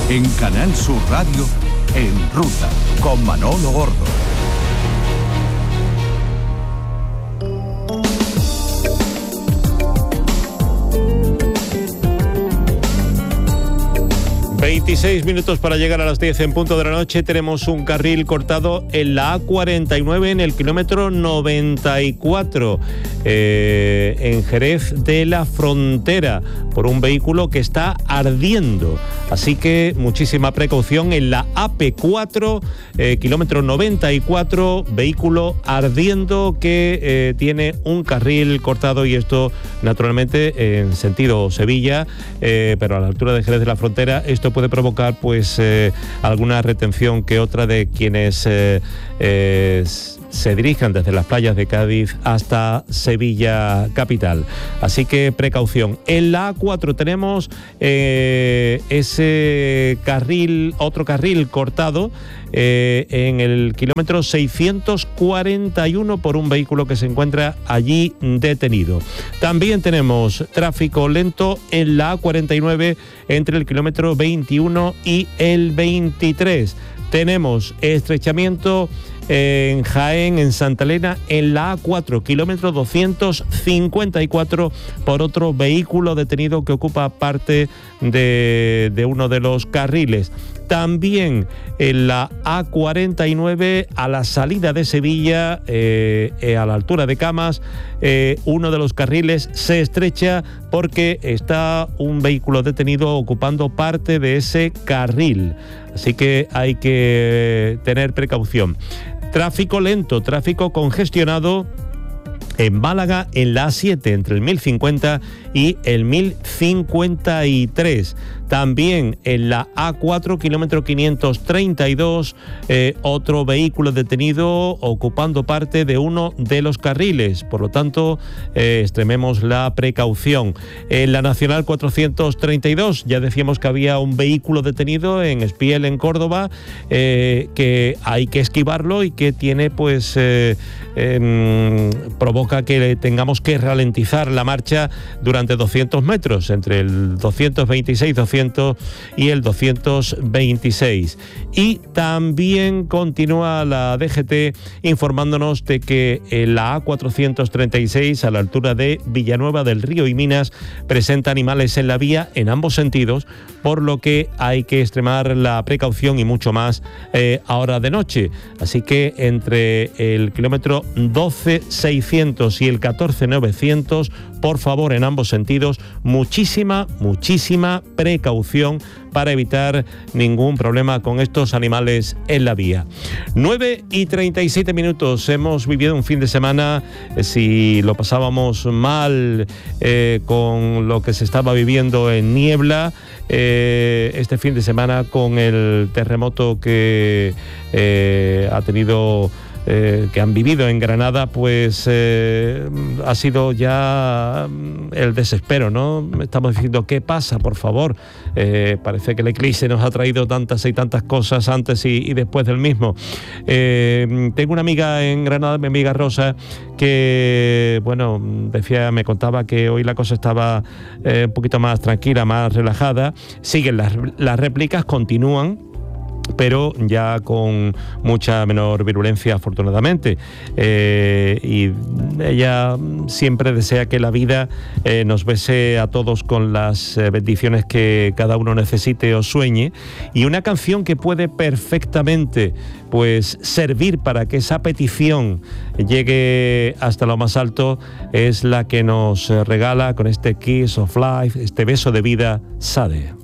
En Canal Sur Radio, En Ruta, con Manolo Gordo. ...26 para llegar a las 10 en punto de la noche. Tenemos un carril cortado en la A49 en el kilómetro 94... en Jerez de la Frontera, por un vehículo que está ardiendo. Así que muchísima precaución en la AP4, kilómetro 94, vehículo ardiendo que tiene un carril cortado, y esto naturalmente en sentido Sevilla, pero a la altura de Jerez de la Frontera. Esto puede provocar pues alguna retención que otra de quienes se dirijan desde las playas de Cádiz hasta Sevilla capital. Así que precaución. En la A4 tenemos ese carril, otro carril cortado en el kilómetro 641 por un vehículo que se encuentra allí detenido. También tenemos tráfico lento en la A49 entre el kilómetro 21 y el 23. Tenemos estrechamiento en Jaén, en Santa Elena, en la A4, kilómetro 254, por otro vehículo detenido que ocupa parte de uno de los carriles. También en la A49, a la salida de Sevilla, a la altura de Camas, uno de los carriles se estrecha porque está un vehículo detenido ocupando parte de ese carril. Así que hay que tener precaución. Tráfico lento, tráfico congestionado en Málaga, en la A7, entre el 1050 y el 1053. También en la A4, kilómetro 532, otro vehículo detenido ocupando parte de uno de los carriles. Por lo tanto, extrememos la precaución. En la Nacional 432, ya decíamos que había un vehículo detenido en Espiel, en Córdoba, que hay que esquivarlo y que tiene, pues, provoca que tengamos que ralentizar la marcha durante 200 metros, entre el 226, 200 y el 226. Y también continúa la DGT informándonos de que en la A436, a la altura de Villanueva del Río y Minas, presenta animales en la vía en ambos sentidos, por lo que hay que extremar la precaución y mucho más ahora de noche. Así que entre el kilómetro 12.600 y el 14.900, por favor, en ambos sentidos, muchísima precaución para evitar ningún problema con estos animales en la vía. 9:37. Hemos vivido un fin de semana, si lo pasábamos mal con lo que se estaba viviendo en Niebla, este fin de semana con el terremoto que ha tenido... que han vivido en Granada, pues ha sido ya el desespero, ¿no? Estamos diciendo, ¿qué pasa, por favor? Parece que el eclipse nos ha traído tantas y tantas cosas antes y después del mismo. Tengo una amiga en Granada, mi amiga Rosa, que, bueno, me contaba que hoy la cosa estaba un poquito más tranquila, más relajada. Siguen las réplicas, continúan, pero ya con mucha menor virulencia, afortunadamente. Y ella siempre desea que la vida nos bese a todos con las bendiciones que cada uno necesite o sueñe, y una canción que puede perfectamente, pues, servir para que esa petición llegue hasta lo más alto es la que nos regala con este Kiss of Life, este beso de vida, Sade.